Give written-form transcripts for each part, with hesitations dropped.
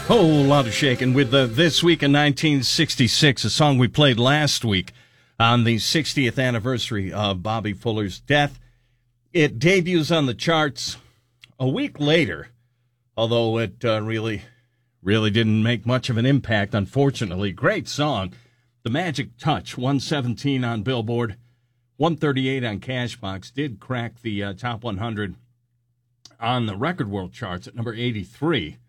Whole lot of shaking with This Week in 1966, a song we played last week on the 60th anniversary of Bobby Fuller's death. It debuts on the charts a week later, although it really didn't make much of an impact, unfortunately. Great song. The Magic Touch, 117 on Billboard, 138 on Cashbox, did crack the top 100 on the Record World charts at number 83.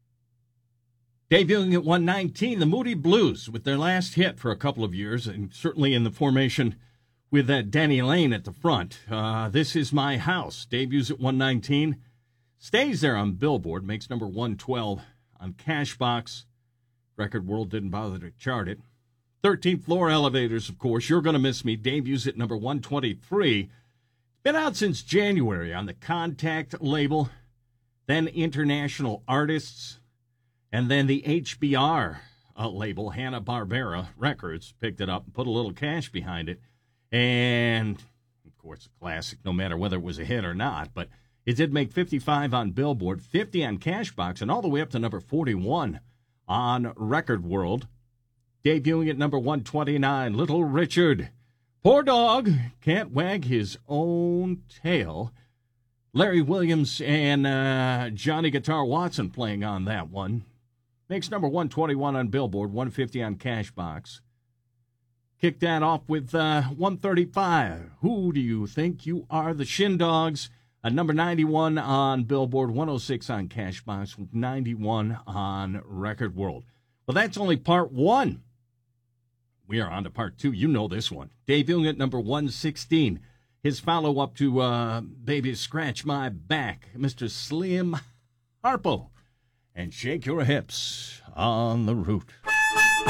Debuting at 119, the Moody Blues, with their last hit for a couple of years, and certainly in the formation with Denny Lane at the front. This Is My House debuts at 119, stays there on Billboard, makes number 112 on Cashbox. Record World didn't bother to chart it. 13th Floor Elevators, of course, You're Gonna Miss Me, debuts at number 123. Been out since January on the Contact label, then International Artists, and then the HBR label, Hanna-Barbera Records, picked it up and put a little cash behind it. And, of course, a classic, no matter whether it was a hit or not. But it did make 55 on Billboard, 50 on Cashbox, and all the way up to number 41 on Record World. Debuting at number 129, Little Richard. Poor dog can't wag his own tail. Larry Williams and Johnny Guitar Watson playing on that one. Makes number 121 on Billboard, 150 on Cashbox. Kick that off with 135. Who Do You Think You Are? The Shin Dogs. Number 91 on Billboard, 106 on Cashbox, 91 on Record World. Well, that's only part one. We are on to part two. You know this one. Debuting at number 116. His follow-up to Baby Scratch My Back, Mr. Slim Harpo. And Shake Your Hips on the Route.